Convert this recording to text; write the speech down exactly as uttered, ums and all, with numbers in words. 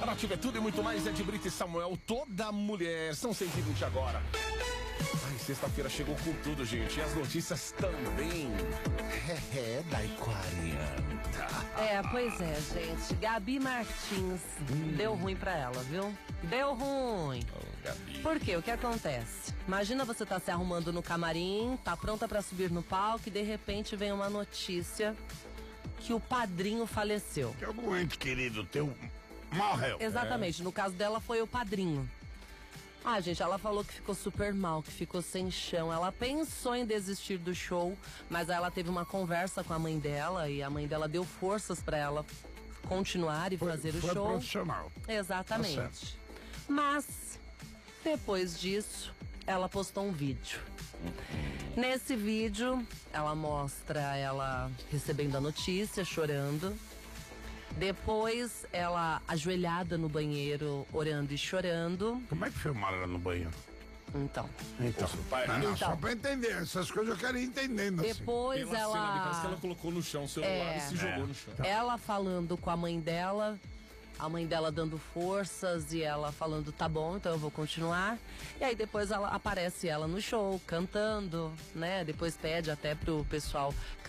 A Nativa é tudo e muito mais, é de Brito e Samuel, toda mulher. São cento e vinte agora. Ai, sexta-feira chegou com tudo, gente. E as notícias também. É, é, daí quarenta. É, pois é, gente. Gabi Martins, hum. deu ruim pra ela, viu? Deu ruim. Oh, Gabi. Por quê? O que acontece? Imagina você tá se arrumando no camarim, tá pronta pra subir no palco e de repente vem uma notícia que o padrinho faleceu. Que algum ente querido teu morreu. Exatamente, é. No caso dela foi o padrinho. Ah, gente, ela falou que ficou super mal, que ficou sem chão. Ela pensou em desistir do show, mas aí ela teve uma conversa com a mãe dela e a mãe dela deu forças pra ela continuar e foi, fazer o foi show. Profissional. Exatamente. Tá, mas, depois disso, ela postou um vídeo. Nesse vídeo, ela mostra ela recebendo a notícia, chorando. Depois, ela ajoelhada no banheiro, orando e chorando. Como é que filmaram ela no banheiro? Então. Então, pai, não, não, então. só pra entender. Essas coisas eu quero ir entendendo. Depois assim. ela... Cena, parece que ela colocou no chão o celular é, e se jogou é. no chão. Ela falando com a mãe dela... A mãe dela dando forças e ela falando, tá bom, então eu vou continuar. E aí depois ela aparece ela no show, cantando, né? Depois pede até pro pessoal